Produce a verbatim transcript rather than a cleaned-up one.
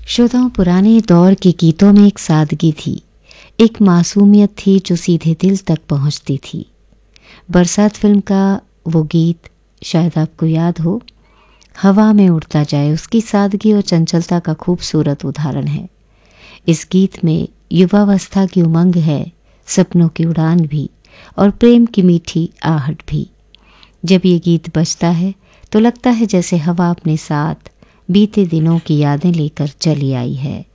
श्रोताओं, पुराने दौर के गीतों में एक सादगी थी, एक मासूमियत थी जो सीधे दिल तक पहुंचती थी। बरसात फिल्म का वो गीत शायद आपको याद हो, हवा में उड़ता जाए, उसकी सादगी और चंचलता का खूबसूरत उदाहरण है। इस गीत में युवावस्था की उमंग है, सपनों की उड़ान भी और प्रेम की मीठी आहट भी। जब ये गीत बजता है तो लगता है जैसे हवा अपने साथ बीते दिनों की यादें लेकर चली आई है।